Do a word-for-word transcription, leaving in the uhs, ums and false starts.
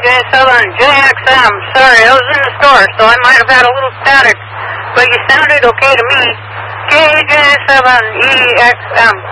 J seven J X M. Sorry, I was in the store, so I might have had a little static, but you sounded okay to me. K J seven E X M.